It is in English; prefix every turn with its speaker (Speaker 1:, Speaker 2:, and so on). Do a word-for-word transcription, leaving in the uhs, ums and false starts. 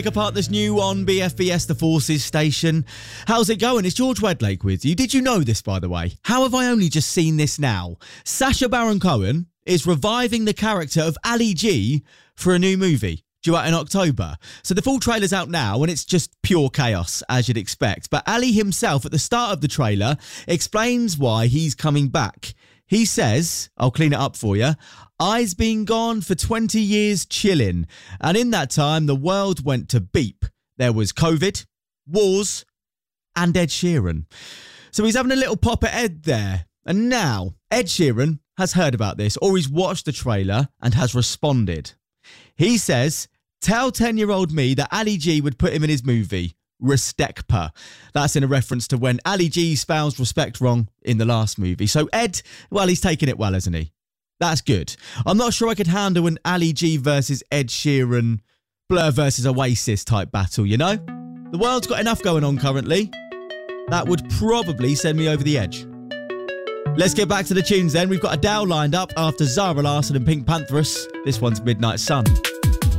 Speaker 1: A part that's new on B F B S, the Forces station. How's it going? It's George Wedlake with you. Did you know this, by the way? How have I only just seen this now? Sacha Baron Cohen is reviving the character of Ali G for a new movie due out in October. So the full trailer's out now and it's just pure chaos, as you'd expect. But Ali himself, at the start of the trailer, explains why he's coming back. He says, I'll clean it up for you, I's been gone for twenty years chilling. And in that time, the world went to beep. There was COVID, wars, and Ed Sheeran. So he's having a little pop at Ed there. And now, Ed Sheeran has heard about this, or he's watched the trailer and has responded. He says, tell ten-year-old me that Ali G would put him in his movie, Restekpa. That's in a reference to when Ali G spells respect wrong in the last movie. So Ed, well, he's taking it well, isn't he? That's good. I'm not sure I could handle an Ali G versus Ed Sheeran, Blur versus Oasis type battle, you know? The world's got enough going on currently. That would probably send me over the edge. Let's get back to the tunes then. We've got Adele lined up after Zara Larsson and Pink Pantheress. This one's Midnight Sun.